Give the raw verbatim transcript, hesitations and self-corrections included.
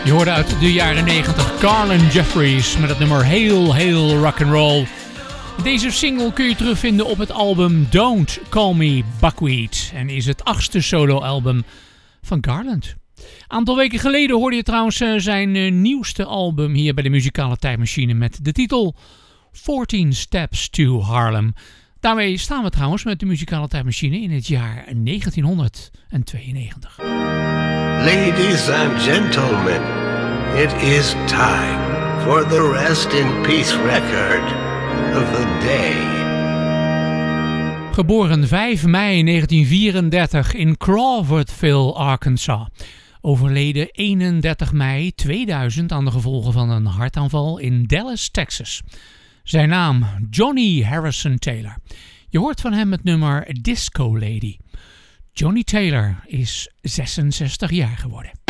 Je hoorde uit de jaren negentig Garland Jeffries met het nummer Hail, Hail Rock'n'Roll. Deze single kun je terugvinden op het album Don't Call Me Buckwheat en is het achtste soloalbum van Garland. Een aantal weken geleden hoorde je trouwens zijn uh, nieuwste album hier bij de Muzikale Tijdmachine met de titel fourteen Steps to Harlem. Daarmee staan we trouwens met de Muzikale Tijdmachine in het jaar negentienhonderdtweeënnegentig. Ladies and gentlemen, it is time for the Rest in Peace record of the day. Geboren vijf mei negentien vierendertig in Crawfordville, Arkansas. Overleden eenendertig mei tweeduizend aan de gevolgen van een hartaanval in Dallas, Texas. Zijn naam Johnny Harrison Taylor. Je hoort van hem het nummer Disco Lady. Johnny Taylor is zesenzestig jaar geworden.